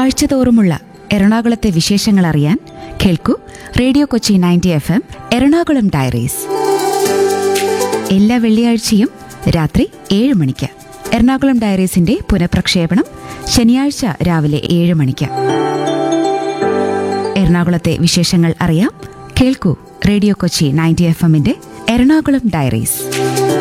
ആഴ്ചതോറുമുള്ള എറണാകുളത്തെ വിശേഷങ്ങൾ അറിയാൻ കേൾക്കൂ radio Kochi 90 FM Ernakulam diaries. എല്ലാ വെള്ളിയാഴ്ചയും രാത്രി 7 മണിക്ക്. എറണാകുളം ഡയറീസിന്റെ പുനഃപ്രക്ഷേപണം ശനിയാഴ്ച രാവിലെ 7 മണിക്ക്. എറണാകുളത്തെ വിശേഷങ്ങൾ അറിയാം കേൾക്കൂ radio Kochi 90 FM Ernakulam diaries.